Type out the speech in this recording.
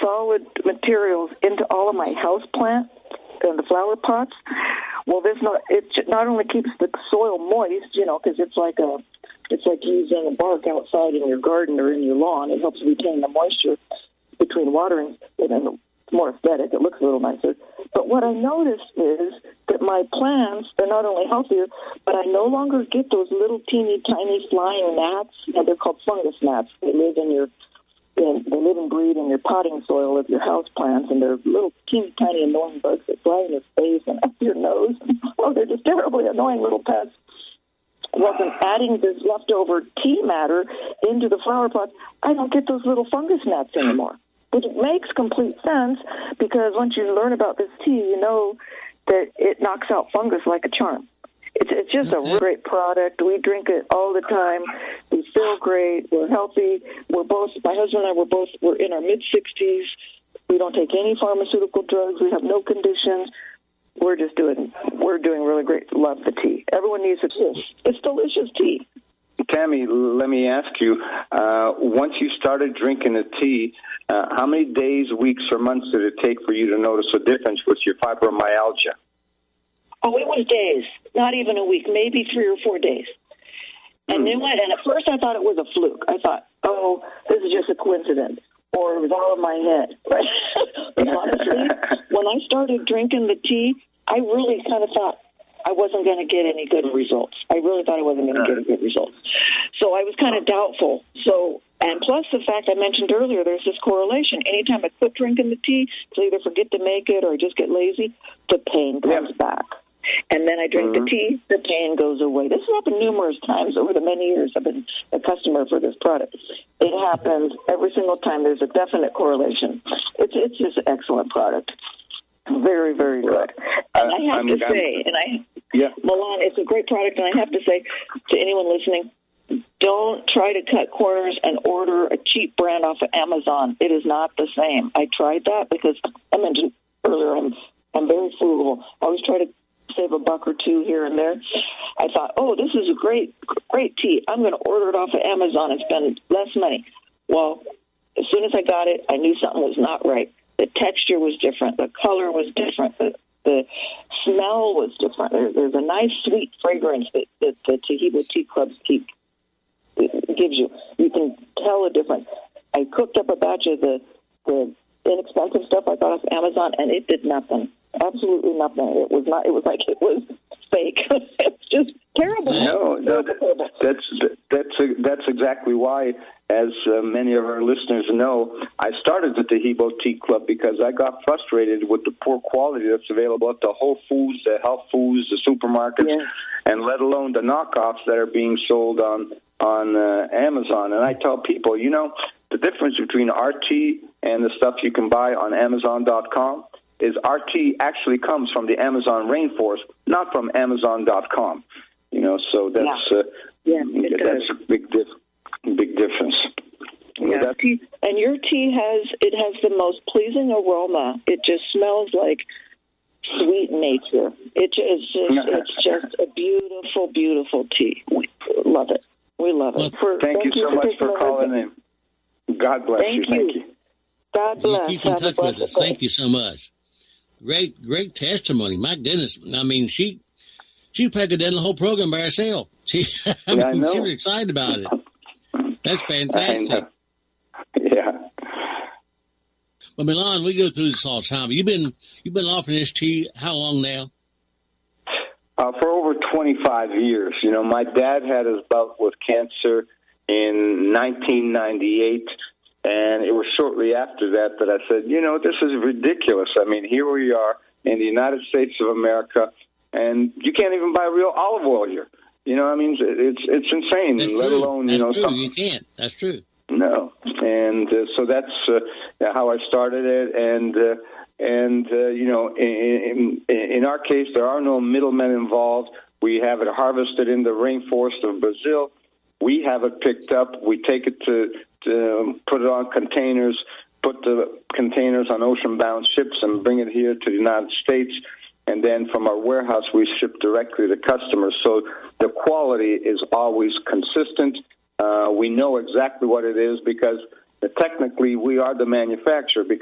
solid materials into all of my house plants and the flower pots. Well, it not only keeps the soil moist, because it's like using a bark outside in your garden or in your lawn. It helps retain the moisture between watering, and it's more aesthetic. It looks a little nicer. But what I noticed is that my plants, they're not only healthier, but I no longer get those little teeny tiny flying gnats. They're called fungus gnats. They live and breed in your potting soil of your house plants, and they're little teeny tiny annoying bugs that fly in your face and up your nose. Oh, they're just terribly annoying little pests. Well, from adding this leftover tea matter into the flower pots, I don't get those little fungus gnats anymore. Which makes complete sense, because once you learn about this tea, you know that it knocks out fungus like a charm. It's just a great product. We drink it all the time. We feel great. We're healthy. My husband and I, we're in our mid-60s. We don't take any pharmaceutical drugs. We have no conditions. We're doing really great. Love the tea. Everyone needs it. It's delicious tea. Tammy, let me ask you, once you started drinking the tea, how many days, weeks, or months did it take for you to notice a difference with your fibromyalgia? Oh, it was days, not even a week, maybe 3 or 4 days. And then and at first I thought it was a fluke. I thought, oh, this is just a coincidence, or it was all in my head. But honestly, when I started drinking the tea, I really kind of thought I wasn't going to get any good results. I really thought I wasn't going to get a good result. So I was kind of doubtful. And plus the fact I mentioned earlier, there's this correlation. Anytime I quit drinking the tea, I either forget to make it or just get lazy, the pain comes back. And then I drink the tea, the pain goes away. This has happened numerous times over the many years I've been a customer for this product. It happens every single time. There's a definite correlation. It's just an excellent product. Very, very good. And I have to say, Milan, it's a great product, and I have to say to anyone listening, don't try to cut corners and order a cheap brand off of Amazon. It is not the same. I tried that because I mentioned earlier I'm very frugal. I always try to save $1 or $2 here and there. I thought, oh, this is a great tea. I'm going to order it off of Amazon and spend less money. Well, as soon as I got it, I knew something was not right. The texture was different. The color was different. The smell was different. There's a nice, sweet fragrance that the Taheebo Tea Clubs gives you. You can tell a difference. I cooked up a batch of the inexpensive stuff I got off Amazon, and it did nothing. Absolutely nothing. It was like it was fake. It's just terrible. No, that's exactly why, as many of our listeners know, I started the Taheebo Tea Club because I got frustrated with the poor quality that's available at the Whole Foods, the health foods, the supermarkets, and let alone the knockoffs that are being sold on Amazon. And I tell people, the difference between our tea and the stuff you can buy on Amazon.com is our tea actually comes from the Amazon rainforest, not from Amazon.com. So that's that's a big difference. Yeah, and your tea has the most pleasing aroma. It just smells like sweet nature. It's just a beautiful, beautiful tea. We love it. We love it. Thank you so much for calling in. God bless you. Thank you. God bless. You keep in touch with us. Thank you so much. Great testimony. My goodness. I mean, she packed it in the whole program by herself. She was excited about it. That's fantastic. Yeah. Well, Milan, we go through this all the time. You've been offering this tea how long now? For over 25 years. My dad had his bout with cancer in 1998. And it was shortly after that I said, this is ridiculous. I mean, here we are in the United States of America, and you can't even buy real olive oil here. I mean, it's insane. That's let true. alone, That's true. You can't. That's true. No, and so that's how I started it. And in our case, there are no middlemen involved. We have it harvested in the rainforest of Brazil. We have it picked up. We take it to put it on containers, put the containers on ocean-bound ships and bring it here to the United States. And then from our warehouse, we ship directly to customers. So the quality is always consistent. We know exactly what it is because technically we are the manufacturer.